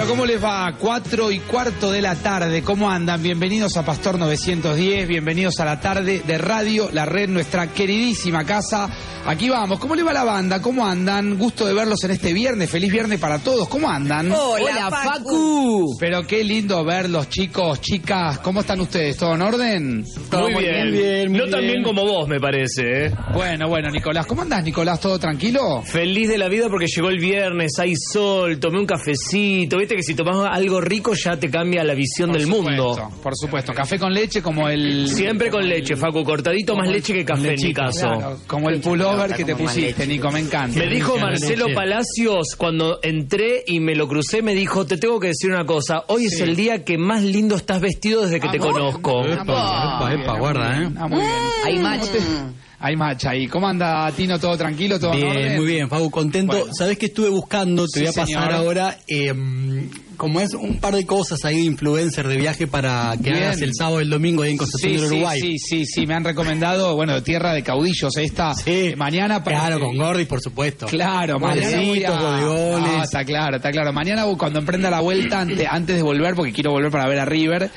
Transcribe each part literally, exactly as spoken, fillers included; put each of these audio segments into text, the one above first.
¿cómo les va? Cuatro y cuarto de la tarde, ¿cómo andan? Bienvenidos a Pastor novecientos diez, bienvenidos a la tarde de Radio La Red, nuestra queridísima casa. Aquí vamos, ¿cómo le va la banda? ¿Cómo andan? Gusto de verlos en este viernes, feliz viernes para todos, ¿cómo andan? Hola, Hola Facu. Facu. Pero qué lindo verlos, chicos, chicas, ¿cómo están ustedes? ¿Todo en orden? Todo muy bien, muy bien muy no bien. tan bien como vos, me parece, ¿eh? Bueno, bueno, Nicolás, ¿cómo andás, Nicolás? ¿Todo tranquilo? Feliz de la vida porque llegó el viernes, hay sol, tomé un cafecito, viste que si tomás algo rico ya te cambia la visión por del supuesto, mundo. Por supuesto, café con leche como el... Siempre con leche, Facu, cortadito, más el, leche que café en mi caso. Claro, como el pullover que te pusiste, Nico, me encanta. Me dijo Marcelo Palacios cuando entré y me lo crucé, me dijo, te tengo que decir una cosa, hoy sí. es el día que más lindo estás vestido desde que ah, te ¿vos? conozco. Epa, epa, epa, guarda, ¿eh? Ah, muy bien. Hay match. Hay match ahí. ¿Cómo anda, Tino? ¿Todo tranquilo? ¿Todo bien, en orden? Muy bien, Facu, contento. Bueno. ¿Sabés qué estuve buscando? Te sí, voy a pasar señor. ahora, eh, como es un par de cosas ahí de influencer de viaje para que bien. hagas el sábado y el domingo ahí en Concepción sí, del Uruguay. Sí, sí, sí, sí, me han recomendado, bueno, Tierra de Caudillos, esta sí. mañana. Para claro, que... con Gordi, por supuesto. Claro, mañana voy a... bodegones. No, está claro, está claro. Mañana cuando emprenda la vuelta, antes, antes de volver, porque quiero volver para ver a River,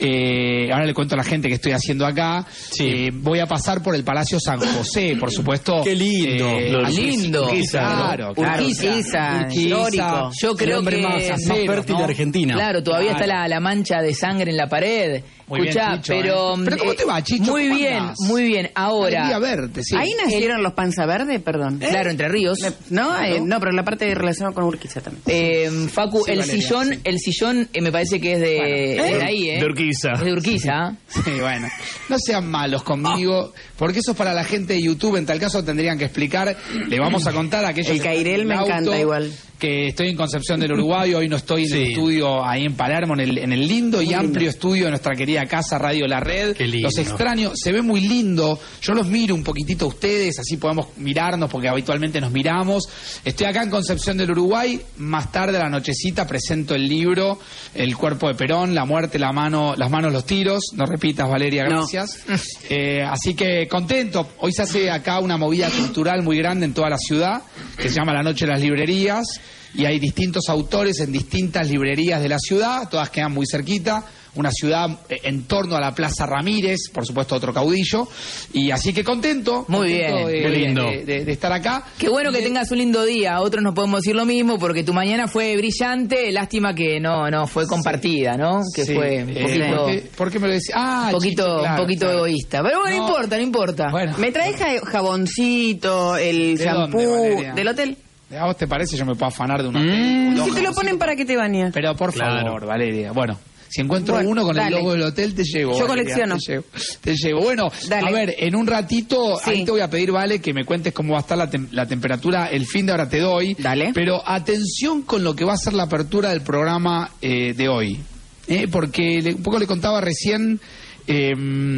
eh, ahora le cuento a la gente que estoy haciendo acá, sí. eh, voy a pasar por el Palacio San José, por supuesto. Qué lindo. Eh, Lo lindo. Urquiza, claro, claro. Urquiza, histórico. Yo creo el hombre que... más, más fértil ¿no? de Argentina. Claro, todavía claro. está la, la mancha de sangre en la pared. Muy Escuchá, bien, Chicho, pero... ¿eh? ¿Pero cómo te va, Chicho? Muy bien, andás? muy bien. Ahora... Quería verte, sí. Ahí nacieron el... los Panza Verde, perdón. ¿Eh? Claro, Entre Ríos. ¿No? ¿No? Eh, no, pero la parte relacionada con Urquiza también. Eh, Facu, sí, el, Valeria, sillón, sí. el sillón eh, me parece que es de, bueno, ¿eh? es de ahí, ¿eh? De Urquiza. Es de Urquiza. Sí, bueno. No sean malos conmigo, porque eso es para la gente de YouTube. En tal caso tendrían que explicar. Le vamos a contar a aquellos... El Cairel me encanta igual. Que estoy en Concepción del Uruguay, hoy no estoy en sí. el estudio ahí en Palermo, en el, en el lindo y muy amplio lindo. estudio de nuestra querida casa Radio La Red. Qué lindo. Los extraño, se ve muy lindo, yo los miro un poquitito a ustedes, así podemos mirarnos porque habitualmente nos miramos. Estoy acá en Concepción del Uruguay, más tarde a la nochecita presento el libro El cuerpo de Perón, la muerte, la mano, las manos, los tiros. No repitas, Valeria, gracias. No. Eh, así que contento, hoy se hace acá una movida cultural muy grande en toda la ciudad, que se llama La Noche de las Librerías. Y hay distintos autores en distintas librerías de la ciudad, todas quedan muy cerquita, una ciudad en torno a la Plaza Ramírez, por supuesto otro caudillo, y así que contento, muy contento bien, de, muy lindo. De, de, de estar acá. Qué bueno que de... tengas un lindo día, otros no podemos decir lo mismo porque tu mañana fue brillante, lástima que no no fue compartida, ¿no? Que sí. fue un poquito... Eh, ¿por, qué, ¿Por qué me lo decís? Ah, un poquito, chico, claro, un poquito claro. egoísta, pero bueno, no, no importa, no importa. Bueno. Me traes jaboncito, el shampoo del hotel. ¿A vos te parece? Yo me puedo afanar de un hotel. Mm, un si te lo ponen para que te bañes. Pero por claro. favor, Valeria. Bueno, si encuentro bueno, uno con dale. el logo del hotel, te llevo. Yo Valeria, colecciono. Te llevo. Te llevo. Bueno, dale. A ver, en un ratito, sí. ahí te voy a pedir, Vale, que me cuentes cómo va a estar la, tem la temperatura. El fin de hora te doy. Dale. Pero atención con lo que va a ser la apertura del programa eh, de hoy. Eh, porque le, un poco le contaba recién... Eh,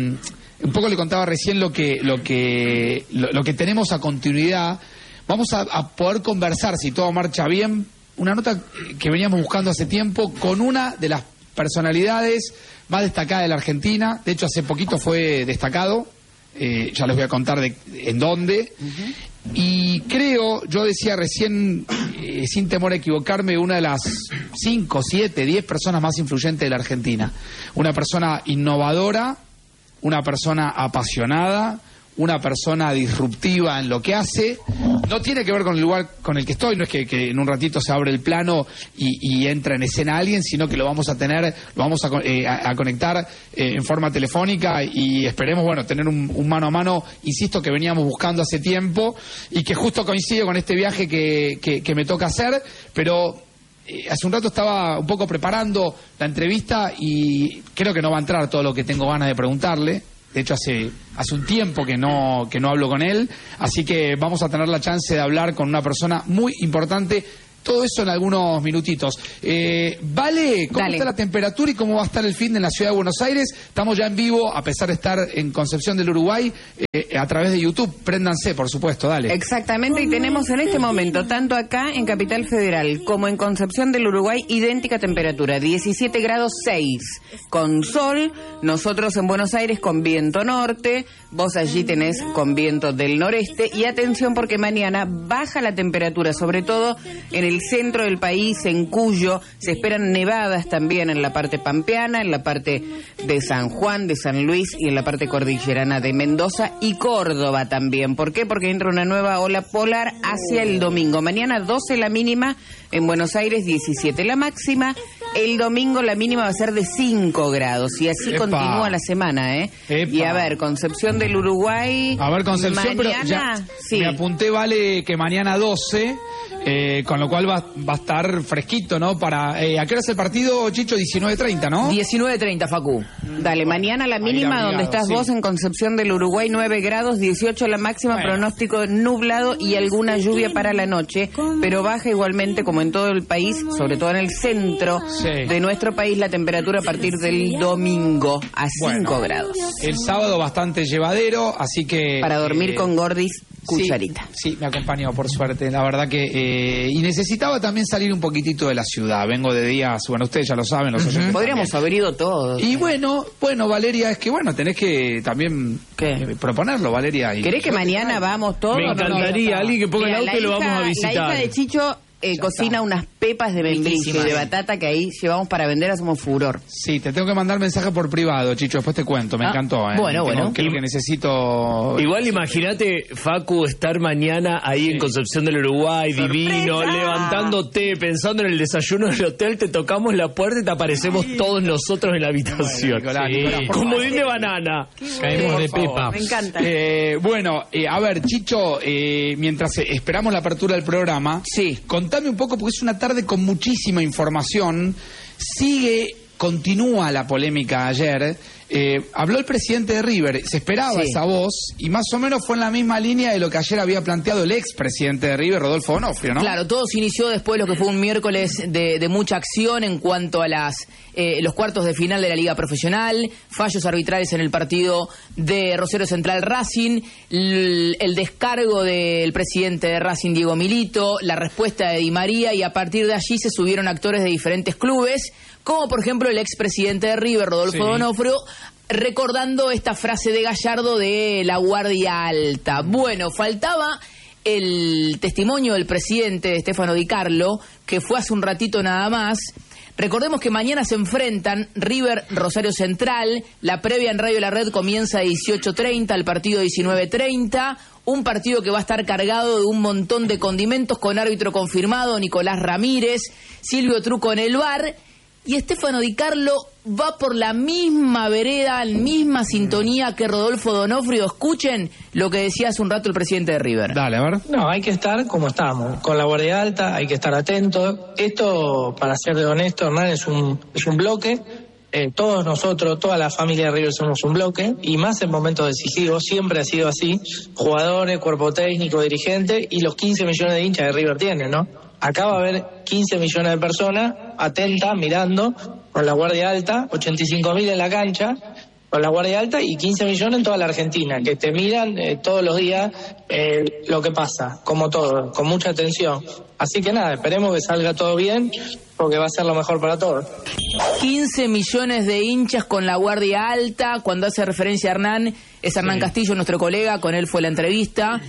un poco le contaba recién lo que, lo que, lo, lo que tenemos a continuidad. Vamos a, a poder conversar, si todo marcha bien, una nota que veníamos buscando hace tiempo con una de las personalidades más destacadas de la Argentina. De hecho, hace poquito fue destacado, eh, ya les voy a contar de, en dónde. Uh-huh. Y creo, yo decía recién, eh, sin temor a equivocarme, una de las cinco, siete, diez personas más influyentes de la Argentina. Una persona innovadora, una persona apasionada, una persona disruptiva en lo que hace. No tiene que ver con el lugar con el que estoy, no es que, que en un ratito se abre el plano y, y entra en escena alguien, sino que lo vamos a tener, lo vamos a, eh, a, a conectar eh, en forma telefónica y esperemos, bueno, tener un, un mano a mano, insisto, que veníamos buscando hace tiempo y que justo coincide con este viaje que, que, que me toca hacer, pero... Hace un rato estaba un poco preparando la entrevista y creo que no va a entrar todo lo que tengo ganas de preguntarle. De hecho, hace hace un tiempo que no que no hablo con él, así que vamos a tener la chance de hablar con una persona muy importante. Todo eso en algunos minutitos. Eh, vale, ¿cómo Dale. está la temperatura y cómo va a estar el fin de en la ciudad de Buenos Aires? Estamos ya en vivo, a pesar de estar en Concepción del Uruguay, eh, a través de YouTube. Préndanse, por supuesto, dale. Exactamente, y tenemos en este momento, tanto acá en Capital Federal como en Concepción del Uruguay, idéntica temperatura, diecisiete grados seis, con sol, nosotros en Buenos Aires con viento norte, vos allí tenés con viento del noreste, y atención porque mañana baja la temperatura, sobre todo en el el centro del país, en Cuyo. Se esperan nevadas también en la parte pampeana, en la parte de San Juan, de San Luis y en la parte cordillerana de Mendoza y Córdoba también. ¿Por qué? Porque entra una nueva ola polar hacia el domingo. Mañana doce la mínima, en Buenos Aires diecisiete la máxima. El domingo la mínima va a ser de cinco grados y así Epa. continúa la semana, ¿eh? Epa. Y a ver, Concepción del Uruguay. A ver, Concepción, mañana, pero ya sí. me apunté, vale, que mañana doce, eh, con lo cual va, va a estar fresquito, ¿no? Para eh, ¿a qué hora es el partido, Chicho? diecinueve treinta, ¿no? diecinueve treinta, Facu. Dale, mañana la mínima, Ahí, donde abrigado, estás sí. vos, en Concepción del Uruguay, nueve grados, dieciocho la máxima, Bueno. pronóstico nublado y alguna lluvia para la noche, pero baja igualmente como en todo el país, sobre todo en el centro Sí. de nuestro país, la temperatura a partir del domingo a cinco Bueno. grados. El sábado bastante llevadero, así que... Para dormir eh, con Gordis, cucharita. Sí, sí, me acompañó por suerte, la verdad que... eh, y necesitaba también salir un poquitito de la ciudad, vengo de días, bueno, ustedes ya lo saben, los oyentes Podríamos también. haber ido todos. Y bueno, bueno, Valeria, es que bueno, tenés que también ¿Qué? eh, proponerlo, Valeria. Y ¿Querés que mañana vamos todos? Me o no? encantaría, alguien que ponga Mira, el la auto y lo hija- vamos a La visitar. hija de Chicho eh, cocina unas pepas de membrillo y Riquísimas. de batata que ahí llevamos para vender, hacemos furor. Sí, te tengo que mandar mensaje por privado, Chicho, después te cuento, me Ah, encantó. ¿eh? bueno, Tengo- bueno. Creo que necesito... Igual imagínate, Facu, estar mañana ahí en Concepción del Uruguay, divino, levantando té, pensando en el desayuno del hotel, te tocamos la puerta y te aparecemos todos nosotros en la habitación. Nicolás, Sí. Nicolás, por Como favor. din de banana. Caemos de Por favor. pepa. Me encanta. Eh, bueno, eh, a ver, Chicho, eh, mientras eh, esperamos la apertura del programa, Sí. contame un poco, porque es una tarde con muchísima información. Sigue, continúa la polémica ayer. Eh, habló el presidente de River, se esperaba Sí. esa voz, y más o menos fue en la misma línea de lo que ayer había planteado el expresidente de River, Rodolfo Donofrio, ¿no? Claro, todo se inició después de lo que fue un miércoles de, de mucha acción en cuanto a las eh, los cuartos de final de la Liga Profesional, fallos arbitrales en el partido de Rosario Central Racing, l- el descargo del presidente de Racing, Diego Milito, la respuesta de Di María, y a partir de allí se subieron actores de diferentes clubes, como por ejemplo el expresidente de River, Rodolfo Sí. Donofrio, recordando esta frase de Gallardo de la guardia alta. Bueno, faltaba el testimonio del presidente de Stefano Di Carlo, que fue hace un ratito nada más. Recordemos que mañana se enfrentan River Rosario Central, la previa en Radio La Red comienza a dieciocho treinta, el partido diecinueve treinta, un partido que va a estar cargado de un montón de condimentos, con árbitro confirmado, Nicolás Ramírez, Silvio Truco en el V A R, y Stefano Di Carlo va por la misma vereda, la misma sintonía que Rodolfo Donofrio. Escuchen lo que decía hace un rato el presidente de River. Dale, a ver. No, hay que estar como estamos, con la guardia alta, hay que estar atentos. Esto, para ser honesto, Hernán, es un, es un bloque. Eh, todos nosotros, toda la familia de River somos un bloque, y más en momentos decisivos, siempre ha sido así. Jugadores, cuerpo técnico, dirigente, y los quince millones de hinchas de River tienen, ¿no? Acá va a haber quince millones de personas atentas, mirando, con la guardia alta, ochenta y cinco mil en la cancha, con la guardia alta, y quince millones en toda la Argentina, que te miran eh, todos los días eh, lo que pasa, como todo, con mucha atención. Así que nada, esperemos que salga todo bien, porque va a ser lo mejor para todos. quince millones de hinchas con la guardia alta. Cuando hace referencia a Hernán, es Hernán Sí. Castillo, nuestro colega, con él fue la entrevista.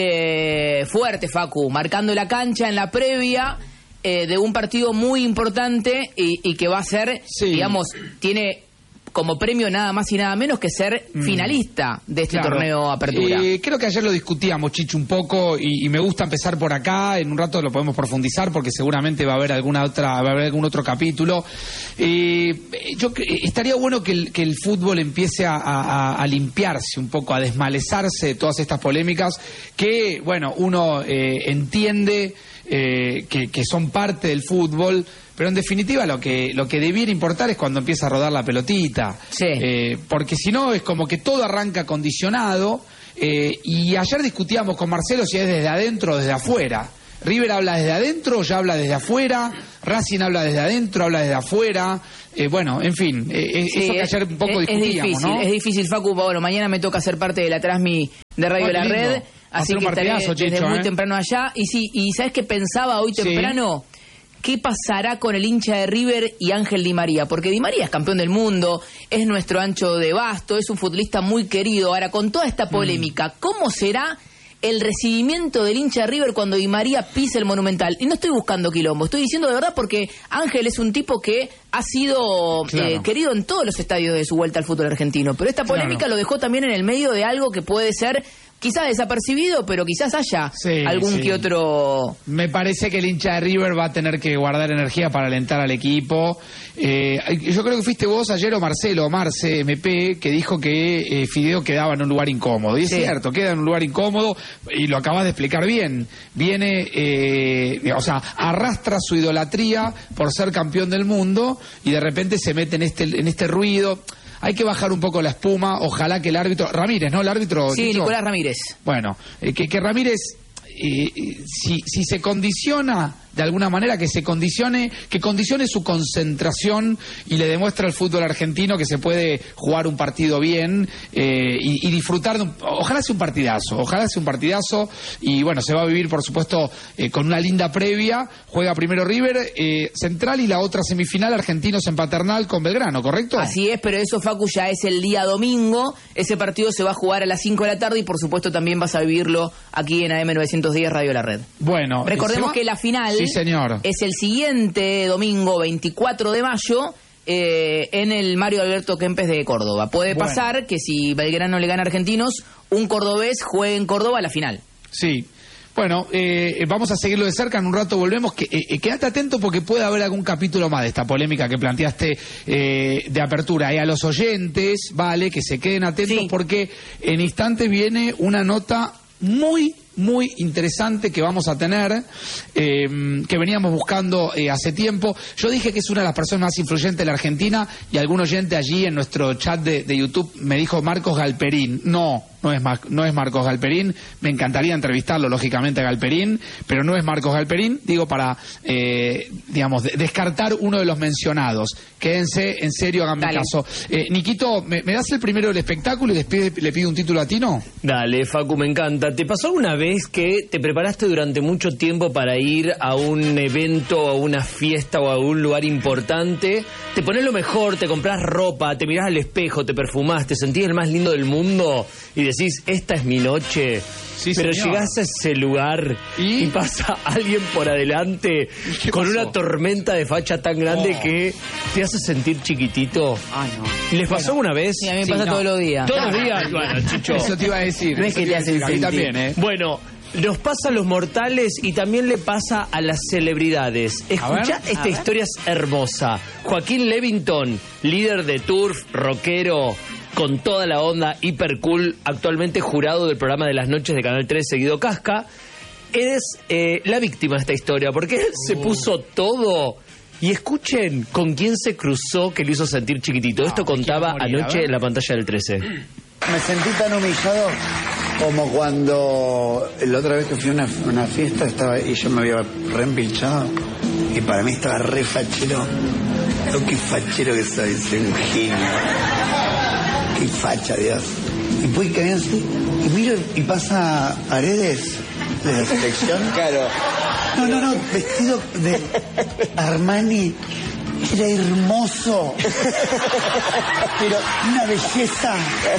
Eh, fuerte, Facu, marcando la cancha en la previa eh, de un partido muy importante y, y que va a ser, Sí. digamos, tiene como premio nada más y nada menos que ser finalista de este Claro. torneo Apertura. Eh, creo que ayer lo discutíamos, Chicho, un poco, y, y me gusta empezar por acá. En un rato lo podemos profundizar porque seguramente va a haber alguna otra, va a haber algún otro capítulo. Eh, yo cre- estaría bueno que el, que el fútbol empiece a, a- a limpiarse un poco, a desmalezarse de todas estas polémicas que, bueno, uno eh, entiende eh, que, que son parte del fútbol. Pero en definitiva lo que lo que debiera importar es cuando empieza a rodar la pelotita. Sí. Eh, porque si no es como que todo arranca condicionado. eh, y ayer discutíamos con Marcelo si es desde adentro o desde afuera. River habla desde adentro, ya habla desde afuera. Racing habla desde adentro, habla desde afuera. Eh, bueno, en fin, eh, Sí, eso que es- ayer un poco es, es discutíamos, difícil, ¿no? es difícil, Facu. Bueno, mañana me toca ser parte de la Transmi de Radio Oh, qué La lindo. Red, Va a así ser un que estaré partidazo, desde Chicho, muy ¿eh? temprano allá. Y sí, y ¿sabes qué pensaba hoy Sí. temprano? ¿Qué pasará con el hincha de River y Ángel Di María? Porque Di María es campeón del mundo, es nuestro ancho de basto, es un futbolista muy querido. Ahora, con toda esta polémica, ¿cómo será el recibimiento del hincha de River cuando Di María pisa el Monumental. Y no estoy buscando quilombo, estoy diciendo de verdad porque Ángel es un tipo que ha sido Claro. eh, querido en todos los estadios de su vuelta al fútbol argentino. Pero esta polémica Claro. lo dejó también en el medio de algo que puede ser quizás desapercibido, pero quizás haya Sí, algún sí. que otro... Me parece que el hincha de River va a tener que guardar energía para alentar al equipo. Eh, yo creo que fuiste vos ayer o Marcelo, Marce M P, que dijo que eh, Fideo quedaba en un lugar incómodo. Y es Sí. cierto, queda en un lugar incómodo y lo acabas de explicar bien. Viene, eh, o sea, arrastra su idolatría por ser campeón del mundo y de repente se mete en este, en este ruido. Hay que bajar un poco la espuma. Ojalá que el árbitro... Ramírez, ¿no? El árbitro... Sí, Chicho. Nicolás Ramírez. Bueno, eh, que, que Ramírez, eh, eh, si, si se condiciona de alguna manera, que se condicione, que condicione su concentración y le demuestre al fútbol argentino que se puede jugar un partido bien eh, y, y disfrutar de un, ojalá sea un partidazo, ojalá sea un partidazo y bueno, se va a vivir por supuesto eh, con una linda previa. Juega primero River, eh, Central y la otra semifinal Argentinos en Paternal con Belgrano, ¿correcto? Así es, pero eso, Facu, ya es el día domingo. Ese partido se va a jugar a las cinco de la tarde y por supuesto también vas a vivirlo aquí en A M novecientos diez Radio La Red. Bueno, Recordemos ¿se va? que la final Sí, señor. es el siguiente domingo, veinticuatro de mayo, eh, en el Mario Alberto Kempes de Córdoba. Puede Bueno. pasar que si Belgrano le gana a Argentinos, un cordobés juegue en Córdoba la final. Sí. Bueno, eh, vamos a seguirlo de cerca, en un rato volvemos. Que, eh, quédate atento porque puede haber algún capítulo más de esta polémica que planteaste eh, de apertura. Y a los oyentes, vale, que se queden atentos Sí. porque en instantes viene una nota muy, muy interesante que vamos a tener, eh, que veníamos buscando eh, hace tiempo. Yo dije que es una de las personas más influyentes de la Argentina y algún oyente allí en nuestro chat de, de YouTube me dijo Marcos Galperín. No. No es, Mar- no es Marcos Galperín, me encantaría entrevistarlo, lógicamente, a Galperín, pero no es Marcos Galperín, digo, para, eh, digamos, de- descartar uno de los mencionados. Quédense, en serio, háganme Dale. caso. Eh, Niquito, ¿me, me das el primero del espectáculo y después le pido un título a Tino? Dale, Facu, me encanta. ¿Te pasó alguna vez que te preparaste durante mucho tiempo para ir a un evento, a una fiesta o a un lugar importante? Te pones lo mejor, te compras ropa, te mirás al espejo, te perfumás, te sentís el más lindo del mundo y decís, esta es mi noche. Sí, pero señor. llegás a ese lugar ¿Y? y, pasa alguien por adelante ¿Qué con pasó? una tormenta de facha tan grande Oh. que te hace sentir chiquitito. Ay, no. ¿Les pasó una vez? Sí, a mí me Sí, pasa no. todos los días. Todos los días. Bueno, Chicho. Eso te iba a decir. No es eso que te iba te a decir, hacen a mí sentir. también, ¿eh? Bueno, nos pasa a los mortales y también le pasa a las celebridades. Escucha ver, esta historia es hermosa. Joaquín Levington, líder de Turf, rockero, con toda la onda hiper cool, actualmente jurado del programa de las noches de Canal tres Seguido Casca, es eh, la víctima de esta historia, porque él se puso todo. Y escuchen con quién se cruzó que lo hizo sentir chiquitito. Esto me quiero contaba morir, a anoche ver. en la pantalla del trece. Me sentí tan humillado como cuando la otra vez que fui a una, una fiesta estaba y yo me había reempilchado y para mí estaba re fachero. Oh, qué fachero que soy, soy un genio. Qué facha, Dios. Y fui cayendo así y miro y pasa Paredes de la selección. Claro. No, no, no, vestido de Armani. Era hermoso. Pero una belleza.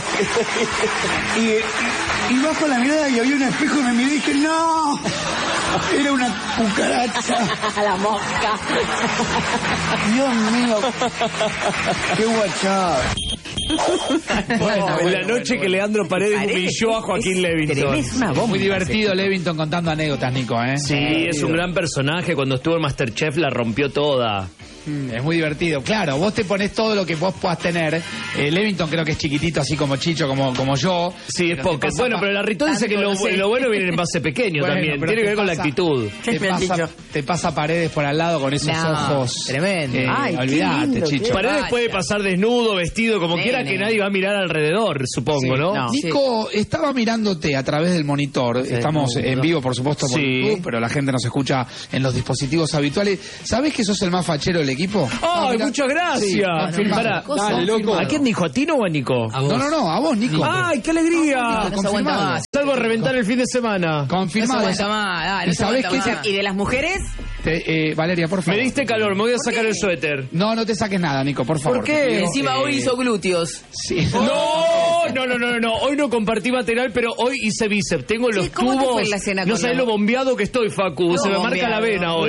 Y, y bajo la mirada y había un espejo y me miré y dije, no. Era una cucaracha. La mosca. Dios mío. Qué guachada. Bueno, la bueno, noche bueno, que Leandro Paredes humilló a Joaquín Levington. Es una bomba. Muy divertido Levington contando anécdotas, Nico, ¿eh? Sí, es un gran personaje. Cuando estuvo en Masterchef la rompió toda. Mm, Es muy divertido. Claro, vos te pones todo lo que vos puedas tener. Eh, Levington creo que es chiquitito, así como Chicho, como, como yo. Sí, es Pero te poco. pasa Bueno, pa- pero la Rito dice que lo, tanto, no sé. lo bueno viene en base pequeño Bueno, también. pero Tiene que te ver con la pasa- actitud. Te pasa, te pasa Paredes por al lado con esos No, ojos. tremendo. Eh, Ay, qué olvidate, lindo, Chicho. qué Paredes vaya. puede pasar desnudo, vestido, como Nene. quiera, que nadie va a mirar alrededor, supongo, Sí. ¿no? No. Nico, estaba mirándote a través del monitor. Estamos en vivo, por supuesto, por Sí. YouTube, pero la gente nos escucha en los dispositivos habituales. ¿Sabés que sos el más fachero del equipo? ¡Ay, Ah, mirá. muchas gracias! Sí, confirmado. Pará, Dale, loco. ¿a quién dijo? ¿A Tino o a Nico? A vos. No, no, no, a vos, Nico. ¡Ay, qué alegría! No se aguanta Confirmado. más. Salgo a reventar el fin de semana. No se Confirmado. aguanta más, dale, no ¿Y se sabés aguanta qué? más. ¿Y de las mujeres? Te- eh, Valeria, por favor. Me diste calor, me voy a sacar el suéter. No, no te saques nada, Nico, por favor. ¿Por qué? Te pido, Encima eh, hoy hizo glúteos. Sí. No, no, no, no, no, hoy no compartí material, pero hoy hice bíceps. Tengo los Sí, ¿cómo te tubos. fue la cena No con sabés la- lo bombeado que estoy, Facu. No, Se me marca la bombeado. vena hoy.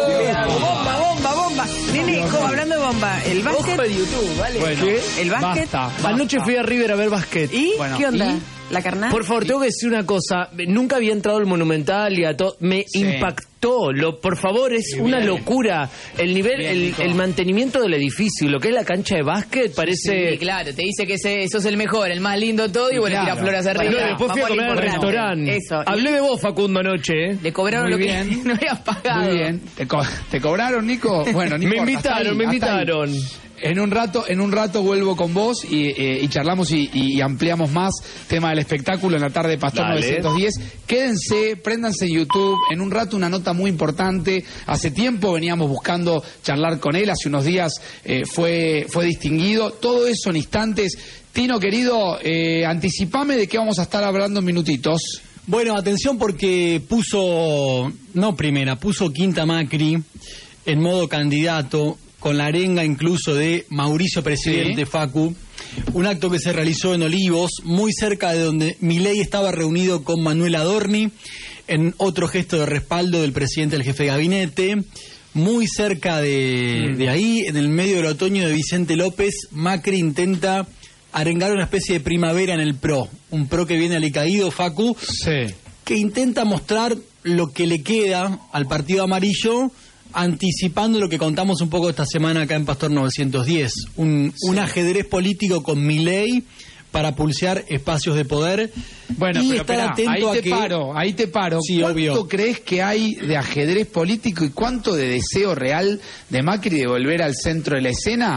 Bomba, bomba, bomba. Nene, como hablando de bomba, el básquet. de YouTube, ¿vale? Bueno, ¿El básquet? basta, basta. Anoche fui a River a ver básquet. ¿Y? Bueno, ¿Qué onda? ¿y? ¿La carnal? Por favor, tengo que decir una cosa. Nunca había entrado al Monumental y a todo. Me Sí. impactó. Lo, por favor, es una locura. El nivel, Bien, el, Nico. el mantenimiento del edificio, lo que es la cancha de básquet, parece. Sí, claro, te dice que ese- sos el mejor, el más lindo todo y bueno, Claro. tira flores No, arriba. y después fui a Vamos a lo comer al importante. restaurante. Eso. Hablé de vos, Facundo, anoche. ¿eh? Le cobraron Muy lo bien. que no habías pagado. Muy bien. ¿Te, co- te cobraron, Nico? Bueno, no Me importa, invitaron, hasta ahí, me hasta ahí. invitaron. En un rato, en un rato vuelvo con vos y, eh, y charlamos y, y ampliamos más tema del espectáculo en la tarde de Pastor Dale. novecientos diez. Quédense, préndanse en YouTube. En un rato una nota muy importante. Hace tiempo veníamos buscando charlar con él. Hace unos días eh, fue, fue distinguido. Todo eso en instantes. Tino, querido, eh, anticipame de qué vamos a estar hablando en minutitos. Bueno, atención porque puso, no primera, puso quinta Macri en modo candidato, con la arenga incluso de Mauricio Presidente, Sí. Facu. Un acto que se realizó en Olivos, muy cerca de donde Milei estaba reunido con Manuel Adorni, en otro gesto de respaldo del presidente del jefe de gabinete. Muy cerca de, de ahí, en el medio del otoño de Vicente López, Macri intenta arengar una especie de primavera en el PRO. Un PRO que viene alicaído, Facu, Sí. que intenta mostrar lo que le queda al partido amarillo, anticipando lo que contamos un poco esta semana acá en Pastor novecientos diez. Un, un ajedrez político con Milei para pulsear espacios de poder. Bueno, y pero estar esperá, atento ahí a te que... paro, ahí te paro. Sí, ¿Cuánto obvio. crees que hay de ajedrez político y cuánto de deseo real de Macri de volver al centro de la escena?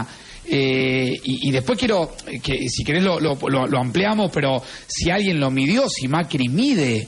Eh, y, y después quiero que, si querés, lo, lo, lo- lo ampliamos, pero si alguien lo midió, si Macri mide.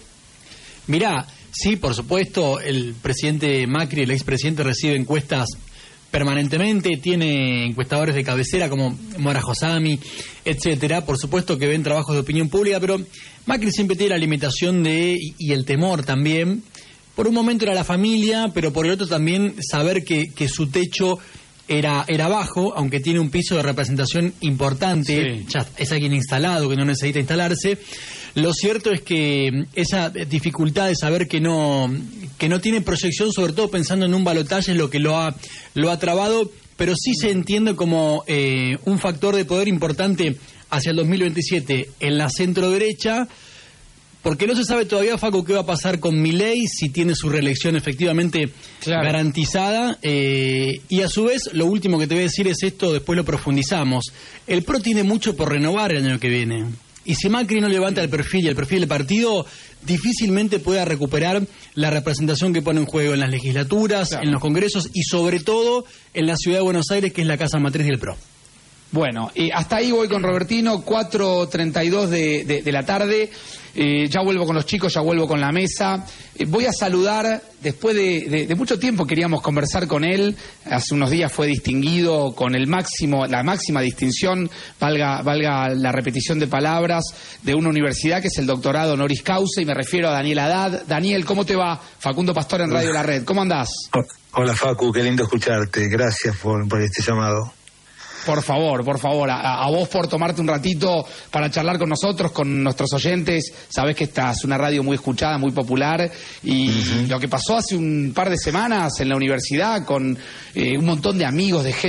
Mirá, sí, por supuesto, el presidente Macri, el expresidente, recibe encuestas permanentemente, tiene encuestadores de cabecera como Mora Josami, etcétera. Por supuesto que ven trabajos de opinión pública, pero Macri siempre tiene la limitación de, y, y el temor también, por un momento era la familia, pero por el otro también saber que, que su techo era, era bajo, aunque tiene un piso de representación importante, Sí. ya es alguien instalado que no necesita instalarse. Lo cierto es que esa dificultad de saber que no que no tiene proyección, sobre todo pensando en un balotaje, es lo que lo ha lo ha trabado, pero sí se entiende como eh, un factor de poder importante hacia el dos mil veintisiete en la centro derecha, porque no se sabe todavía, Facu, qué va a pasar con Milei, si tiene su reelección efectivamente Claro. garantizada, eh, y a su vez, lo último que te voy a decir es esto, después lo profundizamos. El PRO tiene mucho por renovar el año que viene. Y si Macri no levanta el perfil y el perfil del partido, difícilmente pueda recuperar la representación que pone en juego en las legislaturas, Claro. en los congresos y sobre todo en la ciudad de Buenos Aires, que es la casa matriz del PRO. Bueno, y hasta ahí voy con Robertino, cuatro treinta y dos de, de, de la tarde. Eh, ya vuelvo con los chicos, ya vuelvo con la mesa. Eh, voy a saludar, después de, de, de mucho tiempo queríamos conversar con él. Hace unos días fue distinguido con el máximo, la máxima distinción, valga, valga la repetición de palabras, de una universidad que es el doctorado honoris causa, y me refiero a Daniel Haddad. Daniel, ¿cómo te va? Facundo Pastor en Radio La Red. ¿Cómo andás? Hola Facu, qué lindo escucharte. Gracias por, por este llamado. Por favor, por favor, a, a vos por tomarte un ratito para charlar con nosotros, con nuestros oyentes. Sabés que esta es una radio muy escuchada, muy popular, y uh-huh. lo que pasó hace un par de semanas en la universidad con eh, un montón de amigos, de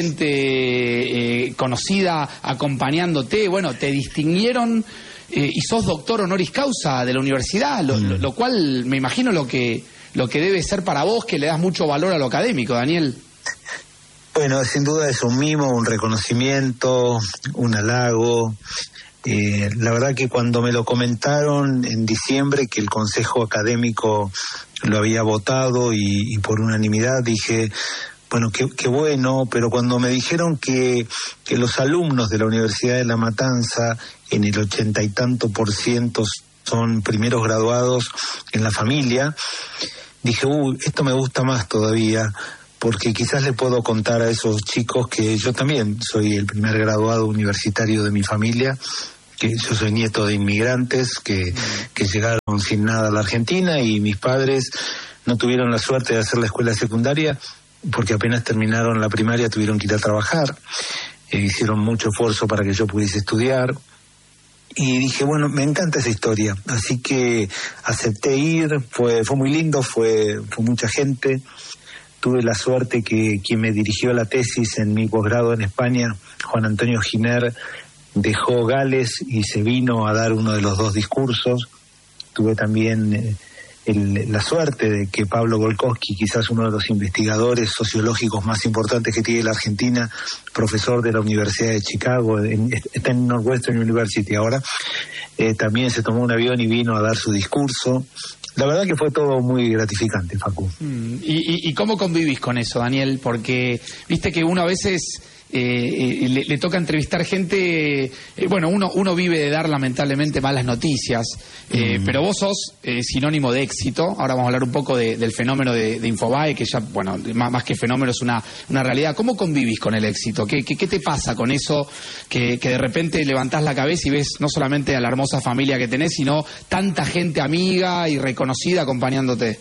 gente eh, conocida acompañándote, bueno, te distinguieron eh, y sos doctor honoris causa de la universidad, lo, uh-huh. lo, lo cual me imagino lo que, lo que debe ser para vos, que le das mucho valor a lo académico, Daniel. Bueno, sin duda es un mimo, un reconocimiento, un halago. Eh, la verdad que cuando me lo comentaron en diciembre que el Consejo Académico lo había votado y, y por unanimidad dije, bueno, qué, qué bueno, pero cuando me dijeron que, que los alumnos de la Universidad de La Matanza en el ochenta y tanto por ciento son primeros graduados en la familia, dije, uy, esto me gusta más todavía, porque quizás le puedo contar a esos chicos que yo también soy el primer graduado universitario de mi familia, que yo soy nieto de inmigrantes que, que llegaron sin nada a la Argentina, y mis padres no tuvieron la suerte de hacer la escuela secundaria porque apenas terminaron la primaria tuvieron que ir a trabajar. Eh, hicieron mucho esfuerzo para que yo pudiese estudiar. Y dije, bueno, me encanta esa historia, así que acepté ir. Fue fue muy lindo, fue fue mucha gente. Tuve la suerte que quien me dirigió la tesis en mi posgrado en España, Juan Antonio Giner, dejó Gales y se vino a dar uno de los dos discursos. Tuve también eh, el, la suerte de que Pablo Golkowski, quizás uno de los investigadores sociológicos más importantes que tiene la Argentina, profesor de la Universidad de Chicago, en, está en Northwestern University ahora, eh, también se tomó un avión y vino a dar su discurso. La verdad que fue todo muy gratificante, Facu. Mm, y, y, ¿Y cómo convivís con eso, Daniel? Porque viste que uno a veces... Eh, eh, le, le toca entrevistar gente, eh, bueno, uno uno vive de dar lamentablemente malas noticias, eh, mm. pero vos sos eh, sinónimo de éxito. Ahora vamos a hablar un poco de, del fenómeno de, de Infobae, que ya, bueno, más, más que fenómeno es una, una realidad. ¿Cómo convivís con el éxito? ¿Qué, qué, qué te pasa con eso que, que de repente levantás la cabeza y ves no solamente a la hermosa familia que tenés, sino tanta gente amiga y reconocida acompañándote?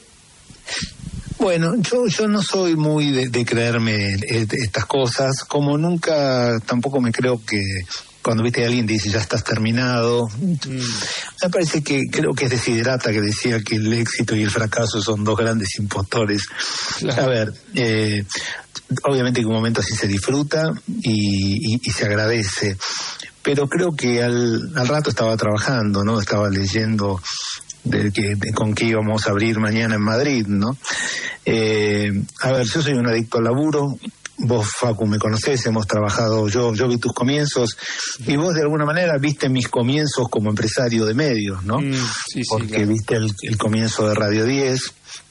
Bueno, yo yo no soy muy de, de creerme estas cosas, como nunca tampoco me creo que cuando viste a alguien dice ya estás terminado. Mm. Me parece que creo que es Desiderata que decía que el éxito y el fracaso son dos grandes impostores. Claro. A ver, eh, obviamente que un momento así se disfruta y, y, y se agradece, pero creo que al, al rato estaba trabajando, ¿no? Estaba leyendo de que de, con qué íbamos a abrir mañana en Madrid, ¿no? Eh, a ver, yo soy un adicto al laburo. Vos, Facu, me conocés, hemos trabajado, yo yo vi tus comienzos y vos de alguna manera viste mis comienzos como empresario de medios, ¿no? Mm, sí, porque sí, claro. Viste el, el comienzo de Radio diez.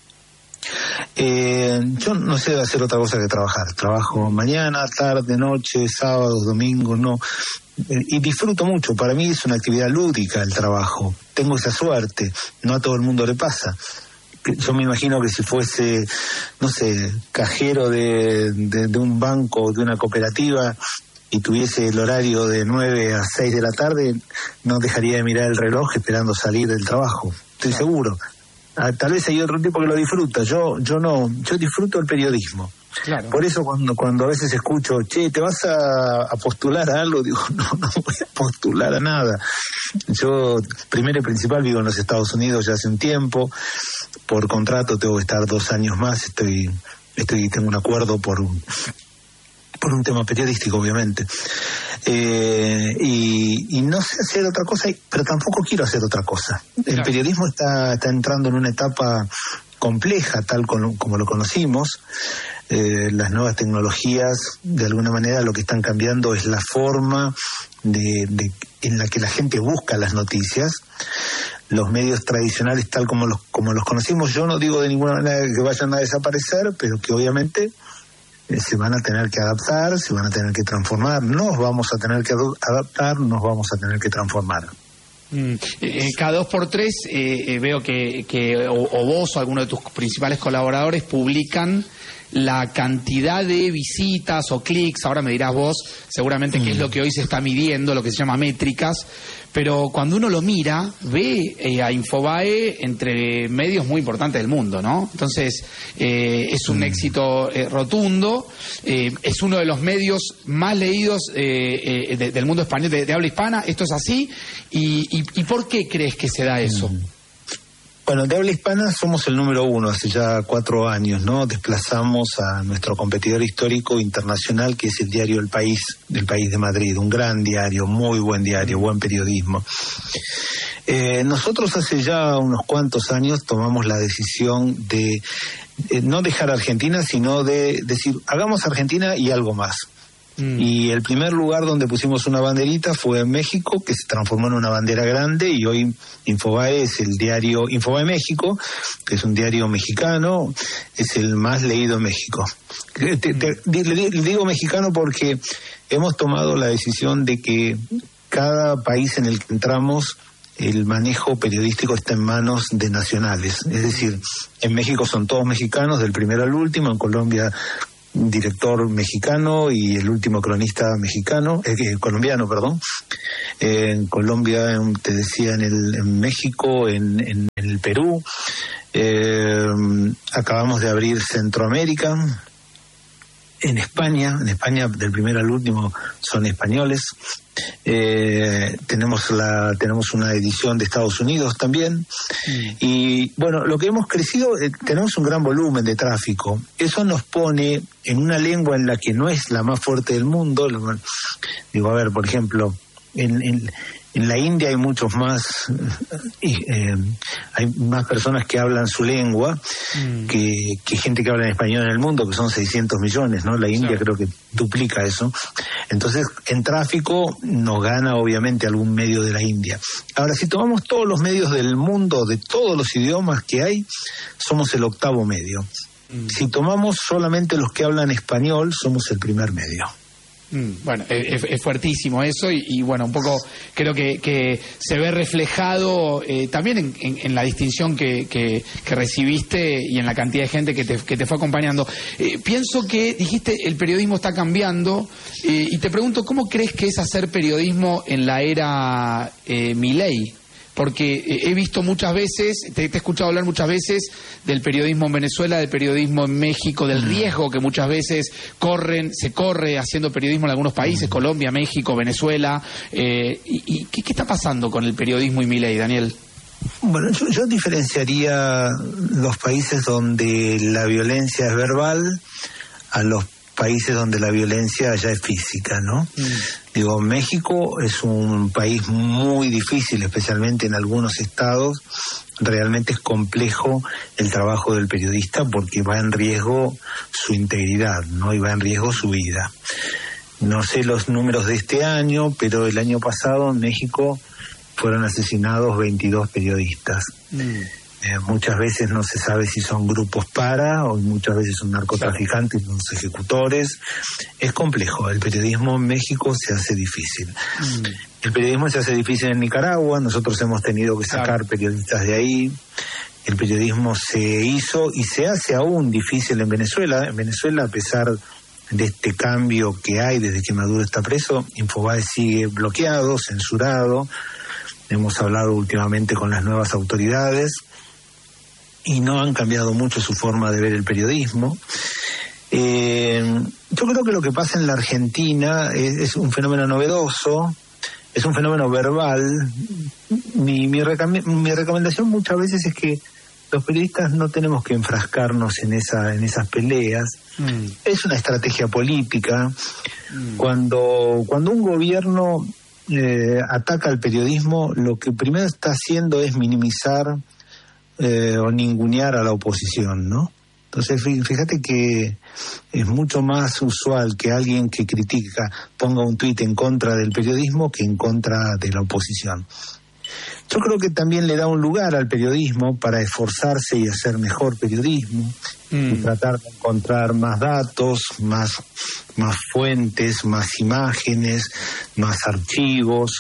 Eh, yo no sé hacer otra cosa que trabajar. Trabajo mañana, tarde, noche, sábados, domingos, no. Y disfruto mucho. Para mí es una actividad lúdica el trabajo. Tengo esa suerte. No a todo el mundo le pasa. Yo me imagino que si fuese, no sé, cajero de, de, de un banco o de una cooperativa y tuviese el horario de nueve a seis de la tarde, no dejaría de mirar el reloj esperando salir del trabajo. Estoy seguro. Ah, tal vez hay otro tipo que lo disfruta. Yo yo no. Yo disfruto el periodismo. Claro. Por eso cuando cuando a veces escucho, che, ¿te vas a, a postular a algo? Digo, no, no voy a postular a nada. Yo, primero y principal, vivo en los Estados Unidos ya hace un tiempo. Por contrato tengo que estar dos años más. Estoy, estoy, tengo un acuerdo por un, por un tema periodístico, obviamente. Eh, y, y no sé hacer otra cosa, pero tampoco quiero hacer otra cosa. El claro. periodismo está, está entrando en una etapa compleja, tal como, como lo conocimos. Eh, las nuevas tecnologías, de alguna manera, lo que están cambiando es la forma de, de, en la que la gente busca las noticias. Los medios tradicionales, tal como los, como los conocimos, yo no digo de ninguna manera que vayan a desaparecer, pero que obviamente eh, se van a tener que adaptar, se van a tener que transformar. Nos vamos a tener que adaptar, nos vamos a tener que transformar. Mm. Eh, cada dos por tres eh, eh, veo que, que o, o vos o alguno de tus principales colaboradores publican la cantidad de visitas o clics. Ahora me dirás vos seguramente mm. qué es lo que hoy se está midiendo, lo que se llama métricas, pero cuando uno lo mira ve eh, a Infobae entre medios muy importantes del mundo, ¿no? Entonces eh, es un mm. éxito eh, rotundo, eh, es uno de los medios más leídos eh, eh, de, del mundo español, de, de habla hispana. ¿Esto es así? ¿Y, y, y por qué crees que se da eso? Mm. Bueno, de habla hispana somos el número uno hace ya cuatro años, ¿no? Desplazamos a nuestro competidor histórico internacional, que es el diario El País, del País de Madrid, un gran diario, muy buen diario, buen periodismo. Eh, nosotros hace ya unos cuantos años tomamos la decisión de eh, no dejar Argentina, sino de decir, hagamos Argentina y algo más. Y el primer lugar donde pusimos una banderita fue en México, que se transformó en una bandera grande, y hoy Infobae es el diario Infobae México, que es un diario mexicano, es el más leído en México. Te, te, le digo mexicano porque hemos tomado la decisión de que cada país en el que entramos el manejo periodístico está en manos de nacionales. Es decir, en México son todos mexicanos, del primero al último, en Colombia director mexicano y el último cronista mexicano, eh, colombiano, perdón. Eh, en Colombia, en, te decía, en, el, en México, en, en, en el Perú. Eh, acabamos de abrir Centroamérica. En España, en España del primero al último son españoles. Eh, tenemos la tenemos una edición de Estados Unidos también. Mm. Y bueno, lo que hemos crecido, eh, tenemos un gran volumen de tráfico. Eso nos pone en una lengua en la que no es la más fuerte del mundo. Digo, a ver, por ejemplo, en, en En la India hay muchos más, eh, hay más personas que hablan su lengua mm. que, que gente que habla en español en el mundo, que son seiscientos millones, ¿no? La India claro. creo que duplica eso. Entonces, en tráfico nos gana obviamente algún medio de la India. Ahora, si tomamos todos los medios del mundo, de todos los idiomas que hay, somos el octavo medio. Mm. Si tomamos solamente los que hablan español, somos el primer medio. Mm, bueno, es, es fuertísimo eso y, y bueno, un poco creo que, que se ve reflejado eh, también en, en, en la distinción que, que, que recibiste y en la cantidad de gente que te, que te fue acompañando. Eh, pienso que dijiste el periodismo está cambiando eh, y te pregunto, ¿cómo crees que es hacer periodismo en la era eh, Milei? Porque he visto muchas veces, te, te he escuchado hablar muchas veces del periodismo en Venezuela, del periodismo en México, del riesgo que muchas veces corren, se corre haciendo periodismo en algunos países, Colombia, México, Venezuela. Eh, y, y ¿qué, ¿Qué está pasando con el periodismo y Milei, Daniel? Bueno, yo, yo diferenciaría los países donde la violencia es verbal a los países donde la violencia ya es física, ¿no? Mm. Digo, México es un país muy difícil, especialmente en algunos estados. Realmente es complejo el trabajo del periodista porque va en riesgo su integridad, ¿no? Y va en riesgo su vida. No sé los números de este año, pero el año pasado en México fueron asesinados veintidós periodistas. Mm. Eh, muchas veces no se sabe si son grupos para o muchas veces son narcotraficantes, claro. Los ejecutores. Es complejo. El periodismo en México se hace difícil. Mm. El periodismo se hace difícil en Nicaragua. Nosotros hemos tenido que sacar claro. periodistas de ahí. El periodismo se hizo y se hace aún difícil en Venezuela. En Venezuela, a pesar de este cambio que hay desde que Maduro está preso, Infobae sigue bloqueado, censurado. Hemos hablado últimamente con las nuevas autoridades y no han cambiado mucho su forma de ver el periodismo. Eh, yo creo que lo que pasa en la Argentina es, es un fenómeno novedoso, es un fenómeno verbal. Mi, mi, recam- mi recomendación muchas veces es que los periodistas no tenemos que enfrascarnos en esa en esas peleas. Mm. Es una estrategia política. Mm. Cuando, cuando un gobierno eh, ataca al periodismo, lo que primero está haciendo es minimizar Eh, o ningunear a la oposición, ¿no? Entonces, fíjate que es mucho más usual que alguien que critica ponga un tuit en contra del periodismo que en contra de la oposición. Yo creo que también le da un lugar al periodismo para esforzarse y hacer mejor periodismo, mm. y tratar de encontrar más datos, más, más fuentes, más imágenes, más archivos.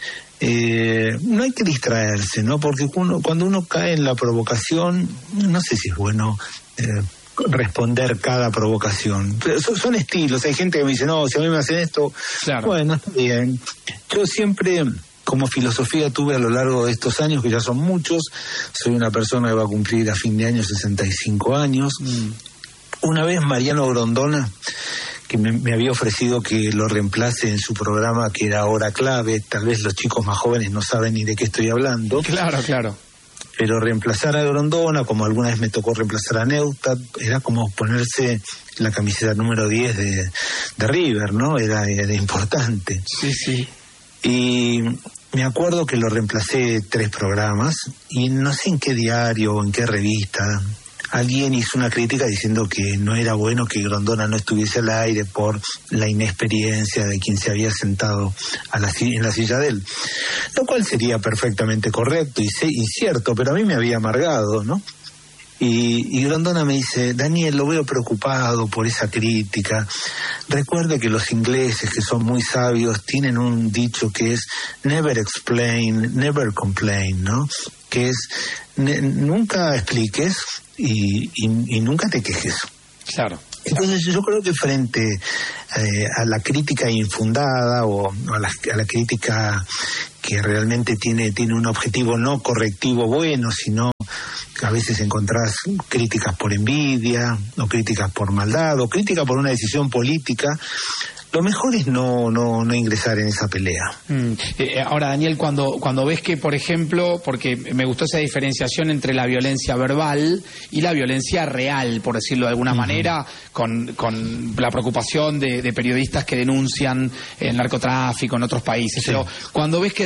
Eh, no hay que distraerse, ¿no? Porque uno, cuando uno cae en la provocación, no sé si es bueno eh, responder cada provocación. Son, son estilos. Hay gente que me dice, no, si a mí me hacen esto, claro. Bueno, está bien. Yo siempre, como filosofía tuve a lo largo de estos años, que ya son muchos, soy una persona que va a cumplir a fin de año sesenta y cinco años. Mm. Una vez Mariano Grondona, que me, me había ofrecido que lo reemplace en su programa, que era Hora Clave. Tal vez los chicos más jóvenes no saben ni de qué estoy hablando. Claro, claro. Pero reemplazar a Grondona, como alguna vez me tocó reemplazar a Neustadt, era como ponerse la camiseta número diez de, de River, ¿no? Era, era importante. Sí, sí. Y me acuerdo que lo reemplacé tres programas, y no sé en qué diario o en qué revista alguien hizo una crítica diciendo que no era bueno que Grondona no estuviese al aire por la inexperiencia de quien se había sentado a la, en la silla de él. Lo cual sería perfectamente correcto y, y cierto, pero a mí me había amargado, ¿no? Y, y Grondona me dice, Daniel, lo veo preocupado por esa crítica. recuerde que los ingleses, que son muy sabios, tienen un dicho que es never explain, never complain, ¿no? Que es ne- nunca expliques y, y, y nunca te quejes. Claro. Entonces yo creo que frente eh, a la crítica infundada o a la, a la crítica que realmente tiene, tiene un objetivo no correctivo bueno, sino que a veces encontrás críticas por envidia, o críticas por maldad, o críticas por una decisión política, lo mejor es no, no, no ingresar en esa pelea. Mm. Eh, ahora, Daniel, cuando, cuando ves que, por ejemplo, porque me gustó esa diferenciación entre la violencia verbal y la violencia real, por decirlo de alguna uh-huh. manera, con, con la preocupación de, de periodistas que denuncian el narcotráfico en otros países, sí. Pero cuando ves que